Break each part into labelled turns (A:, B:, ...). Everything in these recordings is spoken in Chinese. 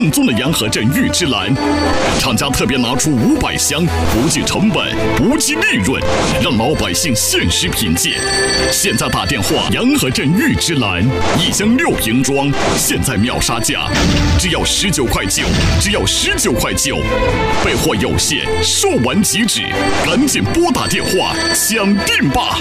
A: 正宗的洋河镇玉芝兰，厂家特别拿出500箱，不计成本，不计利润，让老百姓限时品鉴。现在打电话，洋河镇玉芝兰1箱6瓶装，现在秒杀价，只要19块9，只要19块9，备货有限，售完即止，赶紧拨打电话抢订吧！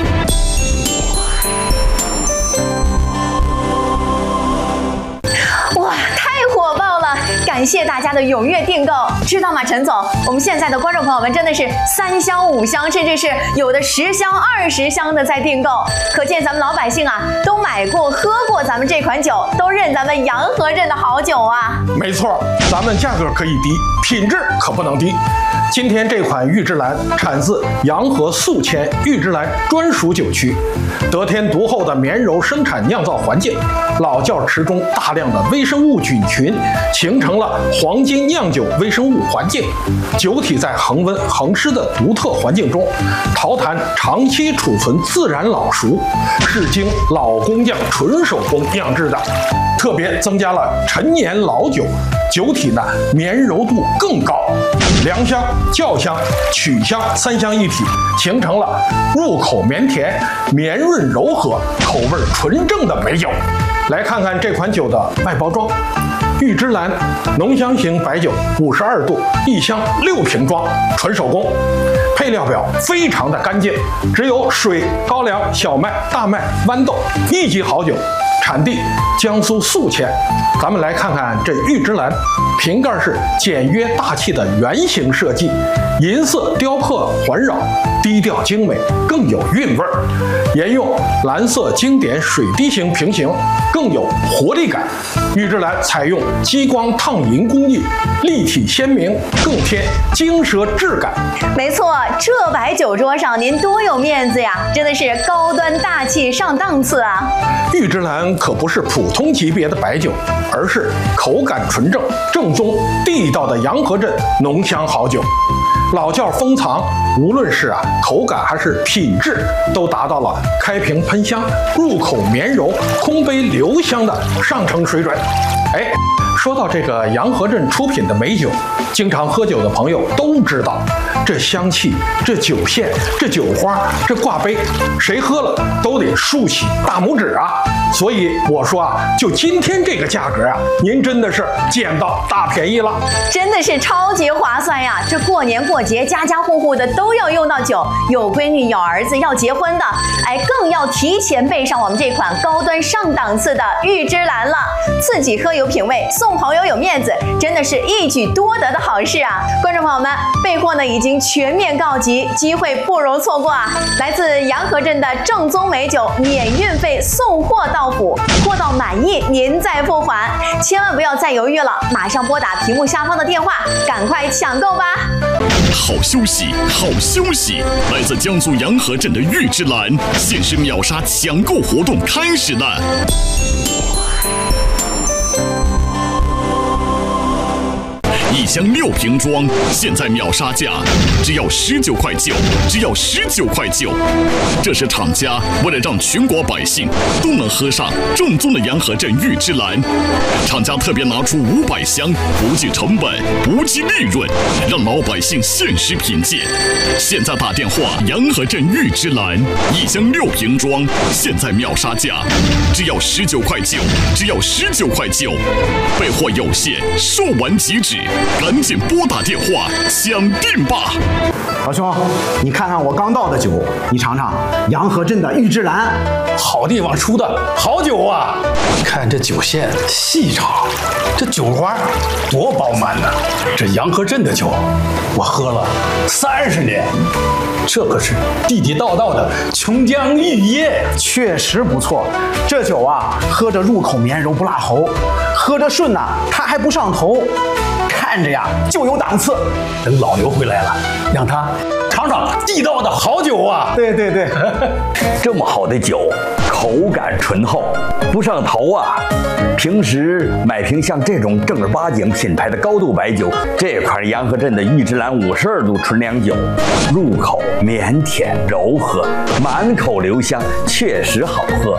B: 哇，太火爆了！感谢大家的踊跃订购，知道吗，陈总？我们现在的观众朋友们真的是3箱、5箱，甚至是有的10箱、20箱的在订购，可见咱们老百姓啊都买过、喝过咱们这款酒，都认咱们洋河镇的好酒啊。
C: 没错，咱们价格可以低，品质可不能低。今天这款玉芝兰产自洋河宿迁玉芝兰专属酒区，得天独厚的绵柔生产酿造环境，老窖池中大量的微生物菌群形成了黄金酿酒微生物环境，酒体在恒温恒湿的独特环境中，陶坛长期储存自然老熟，是经老工匠纯手工酿制的，特别增加了陈年老酒，酒体呢绵柔度更高，良香、酵香、曲香3香一体，形成了入口绵甜、绵润柔和、口味纯正的美酒。来看看这款酒的外包装，玉芝兰浓香型白酒，52度，1箱6瓶装，纯手工。配料表非常的干净，只有水、高粱、小麦、大麦、豌豆，1级好酒。产地江苏宿迁。咱们来看看这玉芝兰，瓶盖是简约大气的圆形设计，银色雕刻环绕，低调精美，更有韵味儿。沿用蓝色经典水滴形瓶型，更有活力感。玉芝兰采用激光烫银工艺，立体鲜明，更添精奢质感。
B: 没错，这摆酒桌上您多有面子呀，真的是高端大气上档次啊！
C: 玉芝兰可不是普通级别的白酒，而是口感纯正、正宗地道的洋河镇浓香好酒。老窖封藏，无论是口感还是品质，都达到了开瓶喷香、入口绵柔、空杯留香的上乘水准。说到这个洋河镇出品的美酒，经常喝酒的朋友都知道，这香气、这酒线、这酒花、这挂杯，谁喝了都得竖起大拇指啊！所以我说就今天这个价格您真的是捡到大便宜了，
B: 真的是超级划算呀！这过年过节，家家户户的都要用到酒，有闺女、有儿子要结婚的，更要提前备上我们这款高端上档次的玉芝兰了。自己喝有品味，送朋友有面子，真的是一举多得的好事啊！观众朋友们，备货呢已经全面告急，机会不容错过啊！来自洋河镇的正宗美酒，免运费送货到府，货到满意您再付款，千万不要再犹豫了，马上拨打屏幕下方的电话，赶快抢购吧！
A: 好消息，好消息！来自江苏洋河镇的玉芝兰限时秒杀抢购活动开始了。1箱6瓶装，现在秒杀价，只要19块9，只要19块9。这是厂家为了让全国百姓都能喝上正宗的洋河镇玉芝兰，厂家特别拿出500箱，不计成本，不计利润，让老百姓限时品鉴。现在打电话，洋河镇玉芝兰1箱6瓶装，现在秒杀价，只要19块9，只要19块9，备货有限，售完即止。赶紧拨打电话抢订吧！
D: 老兄，你看看我刚倒的酒，你尝尝洋河镇的玉芝兰，
C: 好地方出的好酒啊！看这酒线细长，这酒花多饱满呢！这洋河镇的酒，我喝了30年，这可是地地道道的琼浆玉液，
D: 确实不错。这酒喝着入口绵柔不辣喉，喝着顺它还不上头。看着就有档次。
C: 等老刘回来了，让他尝尝地道的好酒啊！
D: 对对对，
E: 这么好的酒，口感醇厚，不上头啊！平时买瓶像这种正儿八经品牌的高度白酒，这款洋河镇的玉芝兰52度纯粮酒，入口绵甜柔和，满口留香，确实好喝。而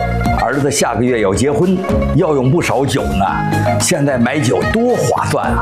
E: 儿子下个月要结婚，要用不少酒呢。现在买酒多划算啊！